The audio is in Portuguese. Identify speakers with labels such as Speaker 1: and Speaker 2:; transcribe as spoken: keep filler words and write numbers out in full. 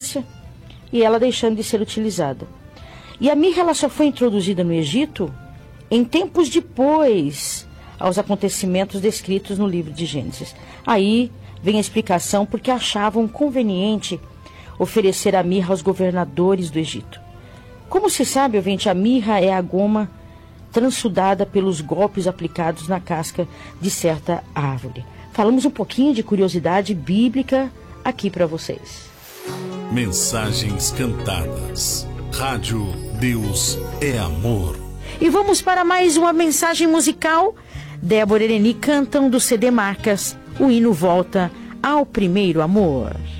Speaker 1: Pérsia e ela deixando de ser utilizada. E a mirra ela só foi introduzida no Egito em tempos depois aos acontecimentos descritos no livro de Gênesis. Aí vem a explicação porque achavam conveniente oferecer a mirra aos governadores do Egito. Como se sabe, ouvinte, a mirra é a goma transudada pelos golpes aplicados na casca de certa árvore. Falamos um pouquinho de curiosidade bíblica aqui para vocês.
Speaker 2: Mensagens cantadas. Rádio Deus é Amor.
Speaker 1: E vamos para mais uma mensagem musical. Débora e Eleni cantam do C D Marcas o hino Volta ao Primeiro Amor.